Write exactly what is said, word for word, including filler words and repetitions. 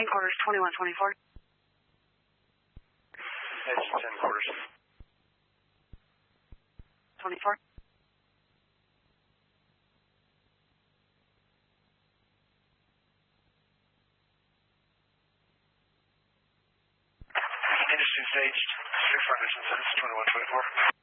Main quarters, twenty-one twenty-four. Edge ten quarters. twenty-four. Industry staged. Three Ferguson says twenty-one twenty-four.